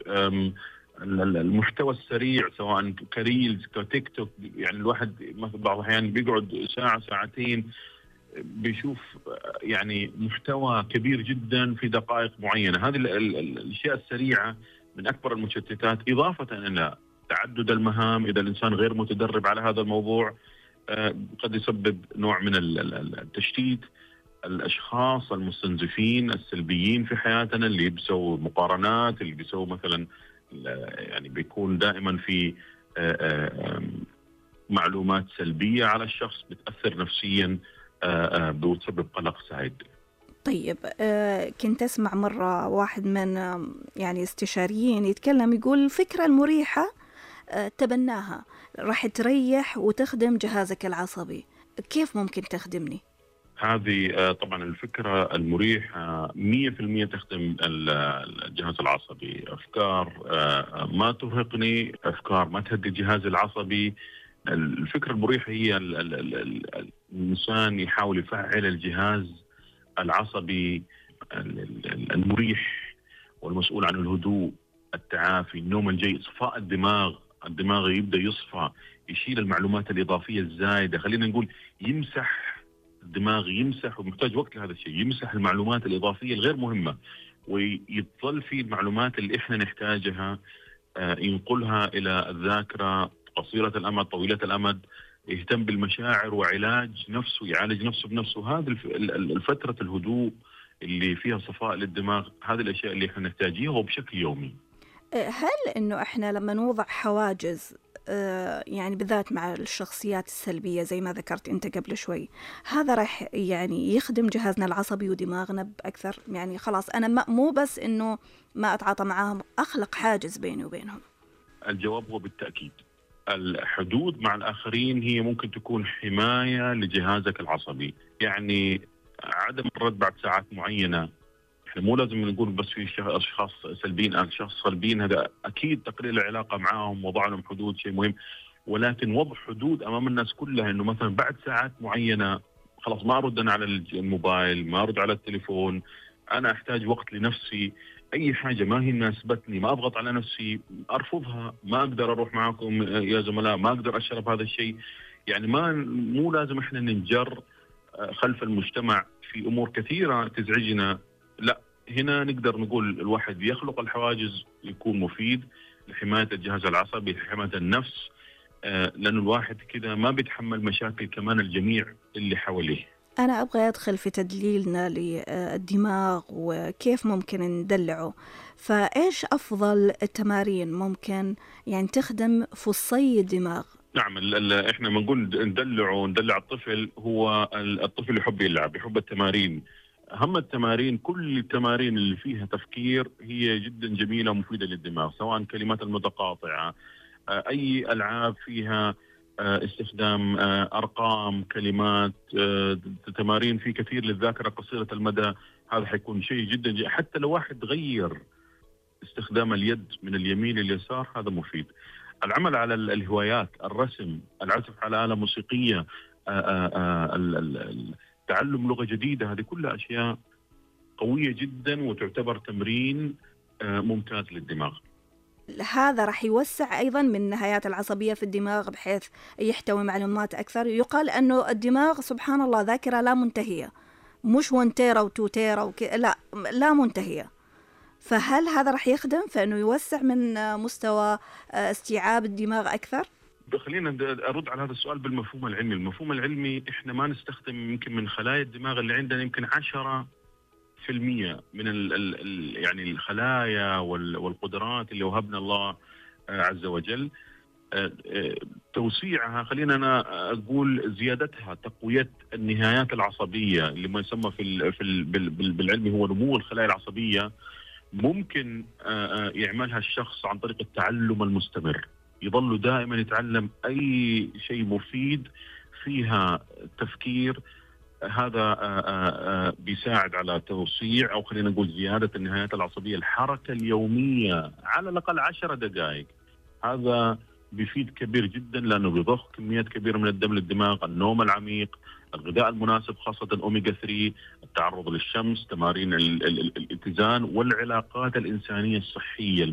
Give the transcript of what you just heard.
المحتوى السريع سواء كريلز كتيك توك. يعني الواحد مثلا بعض الأحيان بيقعد ساعة ساعتين بيشوف يعني محتوى كبير جدا في دقائق معينة. هذه الأشياء السريعة من أكبر المشتتات، إضافة إلى تعدد المهام. إذا الإنسان غير متدرب على هذا الموضوع قد يسبب نوع من التشتيت. الأشخاص المستنزفين السلبيين في حياتنا اللي بيسووا مقارنات، اللي بيسووا مثلا يعني بيكون دائما في معلومات سلبية على الشخص بتأثر نفسيا، بتسبب قلق زايد. طيب، كنت أسمع مرة واحد من يعني استشاريين يتكلم، يقول الفكرة المريحة تبناها راح تريح وتخدم جهازك العصبي. كيف ممكن تخدمني؟ هذه طبعا الفكرة المريحة 100% تخدم الجهاز العصبي. أفكار ما ترهقني، أفكار ما تهدي الجهاز العصبي. الفكرة المريحة هي الإنسان يحاول يفعل الجهاز العصبي المريح والمسؤول عن الهدوء، التعافي، النوم الجيد، صفاء الدماغ يبدأ يصفى، يشيل المعلومات الإضافية الزايدة. خلينا نقول يمسح الدماغ، يمسح، ومحتاج وقت لهذا الشيء، يمسح المعلومات الإضافية الغير مهمة، ويظل في المعلومات اللي إحنا نحتاجها، ينقلها إلى الذاكرة قصيرة الأمد طويلة الأمد. يهتم بالمشاعر وعلاج نفسه، يعالج نفسه بنفسه. هذه الفترة الهدوء اللي فيها صفاء للدماغ، هذه الأشياء اللي احنا نحتاجيها بشكل يومي. هل إنه إحنا لما نوضع حواجز يعني بالذات مع الشخصيات السلبية زي ما ذكرت أنت قبل شوي، هذا راح يعني يخدم جهازنا العصبي ودماغنا بأكثر؟ يعني خلاص أنا مو بس إنه ما أتعاطى معاهم، أخلق حاجز بيني وبينهم. الجواب هو بالتأكيد. الحدود مع الآخرين هي ممكن تكون حماية لجهازك العصبي. يعني عدم الرد بعد ساعات معينة. احنا مو لازم نقول بس في اشخاص سلبيين، اشخاص سلبيين هذا اكيد تقليل العلاقه معاهم، وضع لهم حدود شيء مهم، ولكن وضع حدود امام الناس كلها انه مثلا بعد ساعات معينه خلاص ما ارد انا على الموبايل، ما ارد على التليفون، انا احتاج وقت لنفسي. اي حاجه ما هي مناسبتني ما اضغط على نفسي، ارفضها. ما اقدر اروح معكم يا زملاء، ما اقدر اشرب هذا الشيء. يعني مو لازم احنا ننجر خلف المجتمع في امور كثيره تزعجنا. لا، هنا نقدر نقول الواحد يخلق الحواجز يكون مفيد لحماية الجهاز العصبي، لحماية النفس، لأنه الواحد كده ما بيتحمل مشاكل كمان الجميع اللي حواليه. أنا أبغى أدخل في تدليلنا للدماغ وكيف ممكن ندلعه. فإيش أفضل التمارين ممكن يعني تخدم فصي الدماغ؟ نعم، احنا بنقول ندلع الطفل. هو الطفل يحب يلعب، يحب التمارين. أهم التمارين، كل التمارين اللي فيها تفكير هي جدا جميلة ومفيدة للدماغ، سواء كلمات المتقاطعة، أي ألعاب فيها استخدام أرقام، كلمات، تمارين في كثير للذاكرة قصيرة المدى. هذا حيكون شيء جدا حتى لو واحد غير استخدام اليد من اليمين لليسار هذا مفيد. العمل على الهوايات، الرسم، العزف على آلة موسيقية، تعلم لغة جديدة، هذه كلها أشياء قوية جدا وتعتبر تمرين ممتاز للدماغ. هذا راح يوسع أيضا من النهايات العصبية في الدماغ بحيث يحتوي معلومات أكثر. يقال أنه الدماغ سبحان الله ذاكرة لا منتهية، مش 1 تيرا و2 تيرا لا منتهية. فهل هذا راح يخدم في أنه يوسع من مستوى استيعاب الدماغ أكثر؟ خلينا أرد على هذا السؤال بالمفهوم العلمي. المفهوم العلمي إحنا ما نستخدم يمكن من خلايا الدماغ اللي عندنا يمكن 10% من يعني الخلايا والقدرات اللي وهبنا الله عز وجل. توسيعها، خلينا أنا أقول زيادتها، تقوية النهايات العصبية اللي ما يسمى بالعلمي هو نمو الخلايا العصبية، ممكن يعملها الشخص عن طريق التعلم المستمر. يظل دائما يتعلم أي شيء مفيد فيها تفكير. هذا بيساعد على توسيع أو خلينا نقول زيادة النهايات العصبية. الحركة اليومية على الأقل 10 دقائق، هذا بيفيد كبير جدا لأنه بيضخ كميات كبيرة من الدم للدماغ. النوم العميق، الغذاء المناسب خاصة أوميجا 3، التعرض للشمس، تمارين الاتزان، والعلاقات الإنسانية الصحية